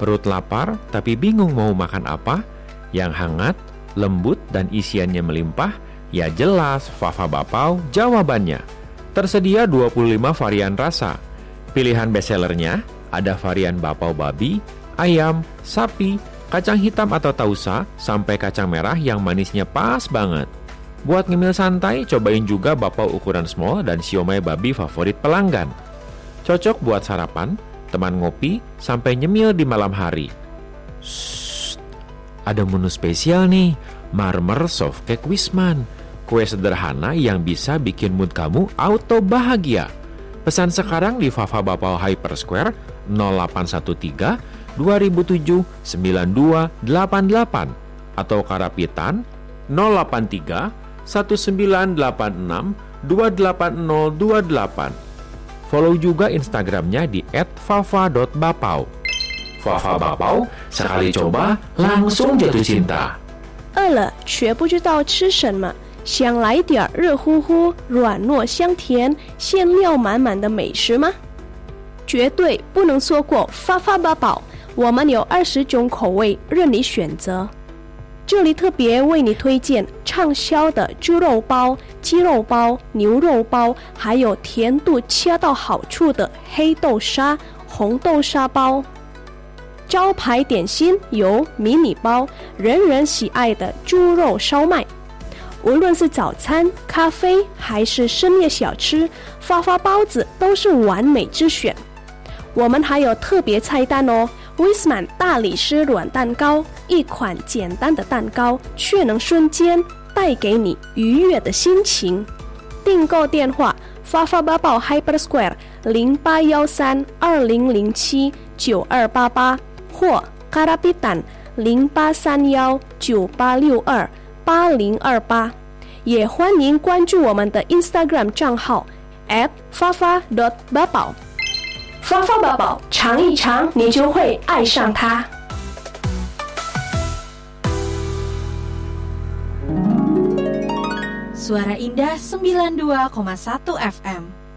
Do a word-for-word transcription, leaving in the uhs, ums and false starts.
Perut lapar tapi bingung mau makan apa? Yang hangat, lembut, dan isiannya melimpah? Ya jelas, Fafa Bapau jawabannya. Tersedia dua puluh lima varian rasa. Pilihan bestsellernya ada varian bapau babi, ayam, sapi, kacang hitam atau tausa, sampai kacang merah yang manisnya pas banget. Buat ngemil santai, cobain juga bapau ukuran small dan siomay babi favorit pelanggan. Cocok buat sarapan, teman ngopi, sampai nyemil di malam hari. Shh, ada menu spesial nih, Marmer Soft Cake Wisman. Kue sederhana yang bisa bikin mood kamu auto bahagia. Pesan sekarang di Fafa Bapau Hyper Square nol delapan satu tiga dua nol tujuh sembilan dua delapan delapan atau Karapitan nol delapan tiga satu sembilan delapan enam dua delapan nol dua delapan. Follow juga Instagramnya di et fafa dot bapau. Fafa Bapau, sekali coba langsung jatuh cinta. 饿了却不知道吃什么，想来点热乎乎、软糯香甜、馅料满满的美食吗？绝对不能错过发发八宝，我们有二十种口味任你选择。这里特别为你推荐畅销的猪肉包、鸡肉包、牛肉包，还有甜度恰到好处的黑豆沙、红豆沙包。招牌点心有迷你包，人人喜爱的猪肉烧麦。无论是早餐、咖啡还是深夜小吃，发发包子都是完美之选。我们还有特别菜单哦，威斯曼大理石软蛋糕，一款简单的蛋糕，却能瞬间带给你愉悦的心情。订购电话：发发八宝 Hyper Square 零八幺三二零零七九二八八或 Karapitan 零八三幺九八六二八零二八，也欢迎关注我们的 Instagram 账号 at fafa dot bapau。发发宝宝，尝一尝，你就会爱上它。 Suara Indah sembilan puluh dua koma satu F M